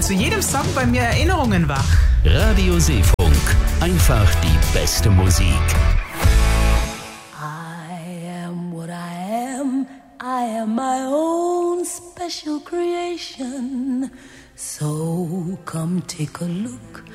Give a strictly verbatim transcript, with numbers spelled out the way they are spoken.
zu jedem Song bei mir Erinnerungen wach. Radio Seefunk. Einfach die beste Musik. I am what I am. I am my own special creation. So come take a look